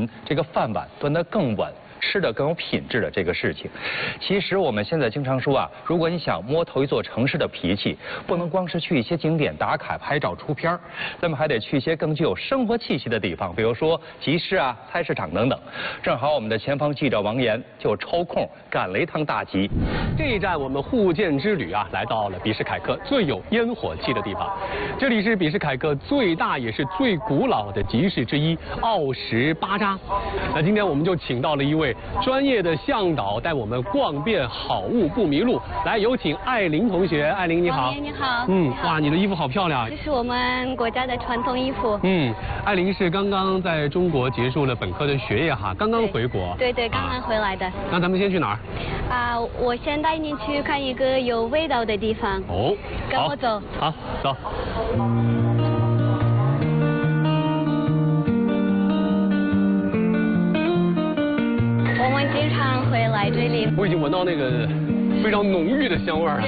人这个饭碗端得更稳。 吃的更有品质的这个事情，其实我们现在经常说啊，如果你想摸透一座城市的脾气，不能光是去一些景点打卡拍照出片儿，咱们还得去一些更具有生活气息的地方，比如说集市啊、菜市场等等。正好我们的前方记者王岩就抽空赶了一趟大集。 这一站我们互鉴之旅啊，来到了比什凯克最有烟火气的地方。这里是比什凯克最大也是最古老的集市之一——奥什巴扎。那今天我们就请到了一位 专业的向导带我们逛遍好物不迷路，来有请艾琳同学。艾琳你好。 你好。 哇，你的衣服好漂亮。 这是我们国家的传统衣服。 艾琳是刚刚在中国结束了本科的学业哈，刚刚回国。 对，刚刚回来的。 那咱们先去哪儿？ 我先带你去看一个有味道的地方。哦，跟我走。 好，走。 我们经常会来这里。 我已经闻到那个非常浓郁的香味了。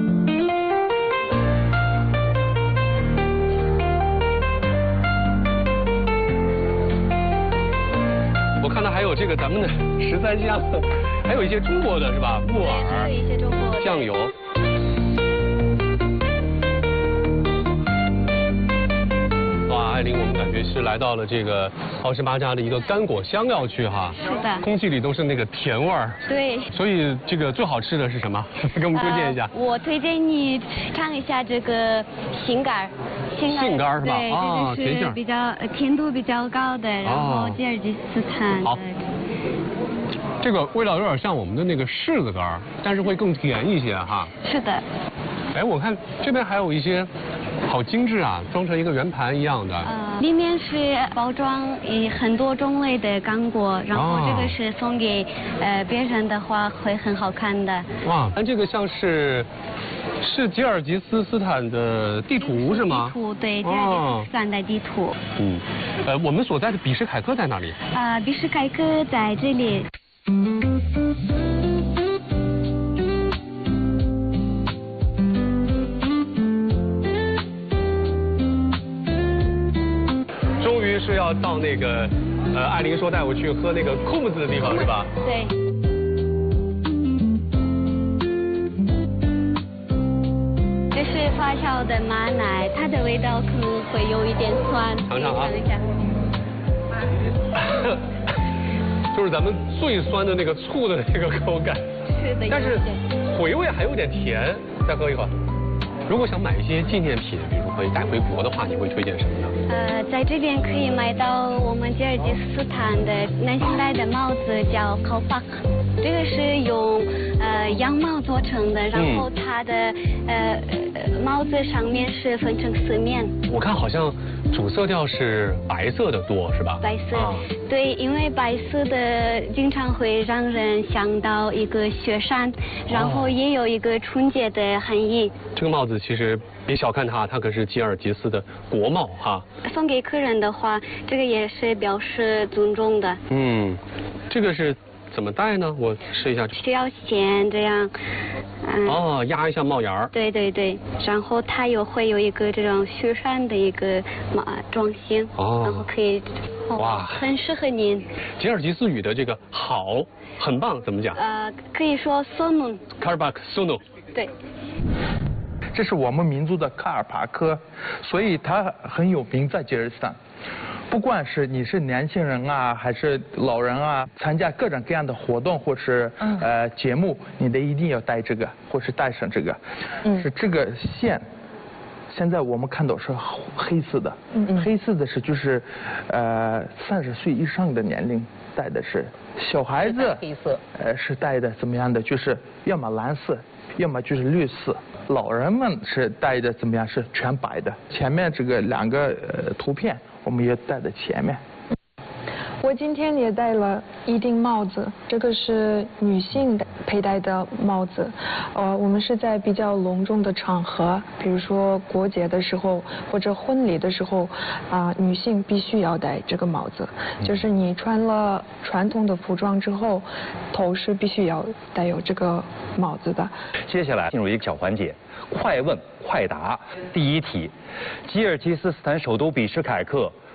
我看到还有这个咱们的13香，还有一些中国的是吧？木耳、 一些中国的酱油。 艾琳，我们感觉是来到了这个奥什巴扎的一个干果香料区哈。 是的。空气里都是那个甜味儿。对。所以这个最好吃的是什么？给我们推荐一下。 我推荐你尝一下这个杏干。 杏干是吧？ 对，这就是比较甜度比较高的，然后吉尔吉斯坦。 好。这个味道有点像我们的那个柿子干，但是会更甜一些哈。 是的。 哎，我看这边还有一些。 好精致啊，装成一个圆盘一样的。 里面是包装很多种类的干果，然后这个是送给别人的话会很好看的。 哇，看这个像是吉尔吉斯坦的地图是吗？ 地图对，吉尔吉斯坦的地图。 我们所在的比什凯克在哪里？ 比什凯克在这里。 是要到那个，艾琳说带我去喝那个库子的地方是吧？ 对。这是发酵的马奶，它的味道可能会有一点酸。 尝尝啊。 尝一下。 就是咱们最酸的那个醋的那个口感。 是的。 但是回味还有点甜，再喝一口。 如果想买一些纪念品，比如可以带回国的话，你会推荐什么呢？ 在这边可以买到我们吉尔吉斯坦的男性戴的帽子，叫 kalpak， 这个是用羊毛做成的，然后它的帽子上面是分成4面。 我看好像主色调是白色的多，是吧？ 白色，对，因为白色的经常会让人想到一个雪山，然后也有一个春节的含义。 这个帽子其实别小看它，它可是吉尔吉斯的国帽哈。 送给客人的话，这个也是表示尊重的。 这个是怎么戴呢？我试一下。 需要先这样。 压一下帽檐儿。 对，然后它会有一个这种雪山的一个装型，然后可以。哇，很适合您。 吉尔吉斯语的这个好，很棒，怎么讲？ 可以说 sonun。 Kalpak sonun。 对。 这是我们民族的卡尔帕克，所以它很有名在吉尔吉斯坦。不管是你是年轻人啊，还是老人啊，参加各种各样的活动或是节目，你得一定要带这个，或是带上这个。是这个线，现在我们看到是黑色的，黑色的是就是30岁以上的年龄戴的是，小孩子黑色是戴的怎么样的？就是要么蓝色，要么就是绿色。 老人们是戴的怎么样？是全白的。前面这个2个图片，我们也戴在前面。 我今天也戴了一顶帽子，这个是女性的佩戴的帽子。我们是在比较隆重的场合，比如说国节的时候或者婚礼的时候，女性必须要戴这个帽子。就是你穿了传统的服装之后，头是必须要带有这个帽子的。 接下来进入一个小环节，快问快答。第一题，吉尔吉斯斯坦首都比什凯克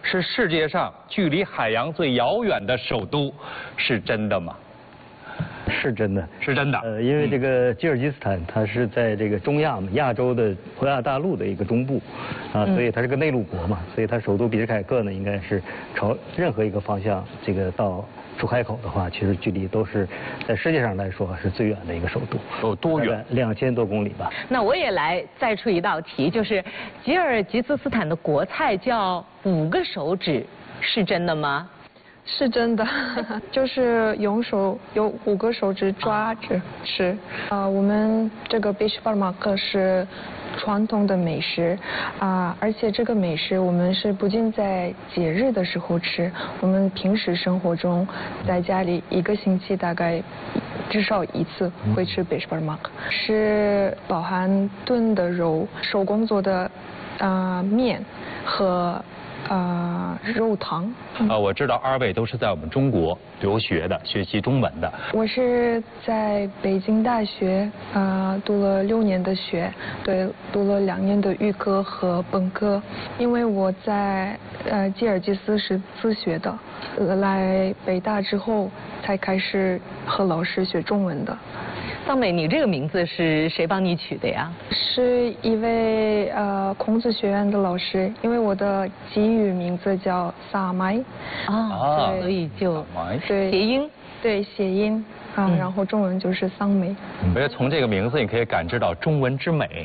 是世界上距离海洋最遥远的首都，是真的吗？ 是真的， 是真的。 因为这个吉尔吉斯坦它是在这个中亚嘛，亚洲的欧亚大陆的一个中部，所以它是个内陆国嘛，所以它首都比什凯克呢，应该是朝任何一个方向，这个到出海口的话，其实距离都是在世界上来说是最远的一个首都。 有多远 ？2000多公里吧。 那我也来再出一道题，就是吉尔吉斯斯坦的国菜叫5个手指，是真的吗？ 是真的，就是用手有5个手指抓着吃。我们这个 beach parmak 是传统的美食而且这个美食我们是不仅在节日的时候吃，我们平时生活中在家里1个星期大概至少1次会吃 beach parmak， 是包含炖的肉、手工做的面和肉汤。 我知道2位都是在我们中国留学的，学习中文的。 我是在北京大学读了6年的学，对，读了2年的预科和本科。因为我在吉尔吉斯是自学的，来北大之后才开始和老师学中文的。 桑美，你这个名字是谁帮你取的呀？ 是一位孔子学院的老师，因为我的吉语名字叫萨麦所以就对谐音， 对谐音然后中文就是桑美。 我觉得从这个名字你可以感知到中文之美。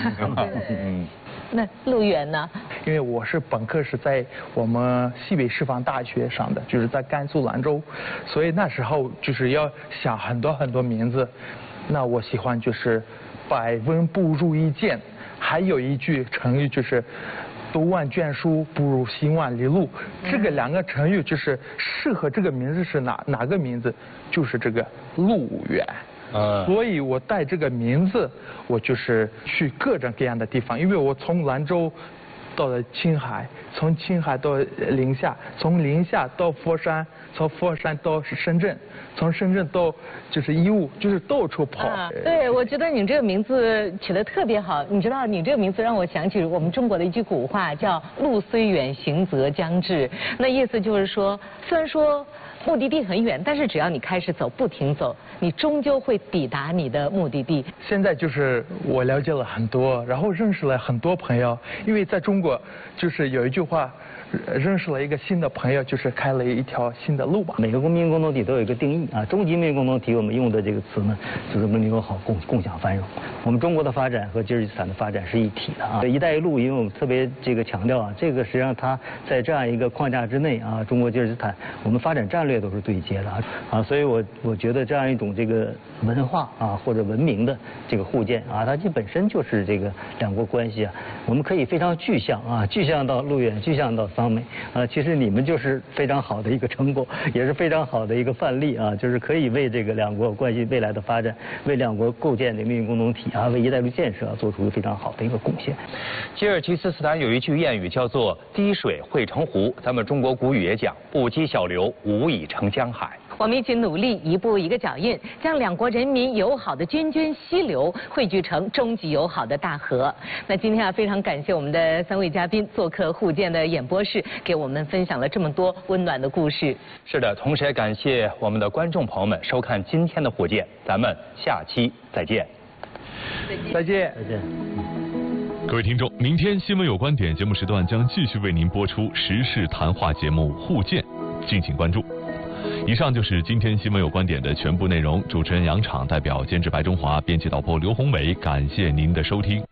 那陆远呢？ 因为我是本科是在我们西北师范大学上的，就是在甘肃兰州，所以那时候就是要想很多名字。那我喜欢就是百闻不如一见，还有一句成语就是读万卷书不如行万里路。这个2个成语就是适合这个名字是哪个名字？就是这个路远。所以我带这个名字，我就是去各种各样的地方，因为我从兰州到了青海，从青海到宁夏，从宁夏到佛山，从佛山到深圳，从深圳到就是义乌，就是到处跑。 对，我觉得你这个名字取得特别好。你知道，你这个名字让我想起我们中国的一句古话，叫“路虽远，行则将至”。那意思就是说，虽然说目的地很远，但是只要你开始走，不停走，你终究会抵达你的目的地。 现在就是我了解了很多，然后认识了很多朋友，因为在中国就是有一句话，认识了一个新的朋友，就是开了一条新的路吧。 每个公民共同体都有一个定义终极命运共同体我们用的这个词呢，就是文明友好共享繁荣。我们中国的发展和吉尔吉斯坦的发展是一体的一带一路，因为我们特别这个强调这个实际上它在这样一个框架之内中国吉尔吉斯坦我们发展战略都是对接的所以我觉得这样一种这个文化或者文明的这个互鉴它本身就是这个2国关系我们可以非常具象具象到路远，具象到桑美其实你们就是非常好的一个成果，也是非常好的一个范例就是可以为这个2国关系未来的发展，为2国构建这个命运共同体为一带一路建设做出非常好的一个贡献。 吉尔吉斯斯坦有一句谚语叫做“滴水汇成湖”，咱们中国古语也讲“不积小流，无以成江海”。 我们一起努力，一步一个脚印，将2国人民友好的涓涓溪流汇聚成终极友好的大河。那今天非常感谢我们的3位嘉宾做客互鉴的演播室，给我们分享了这么多温暖的故事。 是的，同时也感谢我们的观众朋友们收看今天的互鉴，咱们下期再见。 再见。 各位听众，明天新闻有观点节目时段将继续为您播出时事谈话节目互鉴，敬请关注。以上就是今天新闻有观点的全部内容，主持人杨昶代表监制白中华，编辑导播刘宏伟，感谢您的收听。